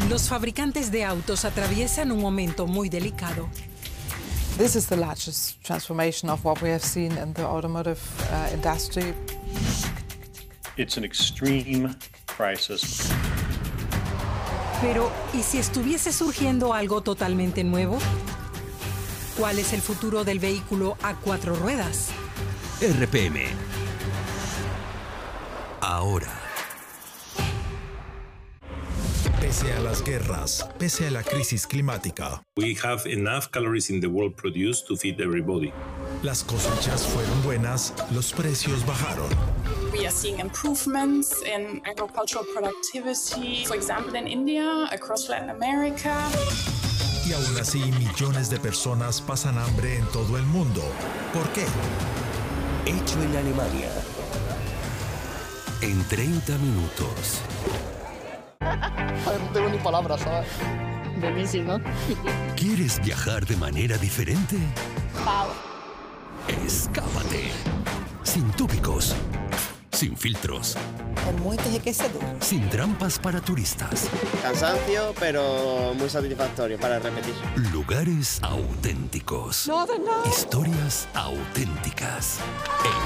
Los fabricantes de autos atraviesan un momento muy delicado. This is the largest transformation of what we have seen in the automotive industry. It's an extreme crisis. Pero, ¿y si estuviese surgiendo algo totalmente nuevo? ¿Cuál es el futuro del vehículo a 4 ruedas? RPM. Ahora. Pese a las guerras, pese a la crisis climática, We have enough calories in the world produced to feed everybody. las cosechas fueron buenas, los precios bajaron. We are seeing improvements in agricultural productivity, for example, in India, across Latin America. Y aún así, millones de personas pasan hambre en todo el mundo. ¿Por qué? Hecho en Alemania. En 30 minutos. No tengo ni palabras, ¿sabes? Buenísimo. ¿Quieres viajar de manera diferente? Wow. Escápate. Sin tópicos. Sin filtros. Con muertes de quesadilla. Sin trampas para turistas. Cansancio, pero muy satisfactorio para repetir. Lugares auténticos. No, no. Historias auténticas.